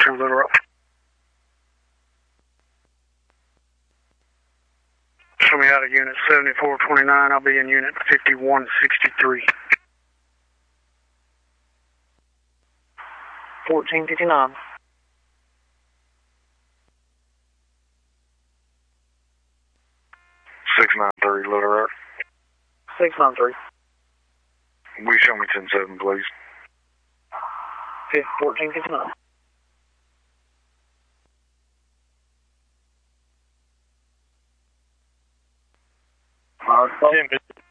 2 Little Rock. Show me out of unit 7429. I'll be in unit 5163. 1459. 693 Little Rock. 693. Will you show me 107, please? 1459. All right,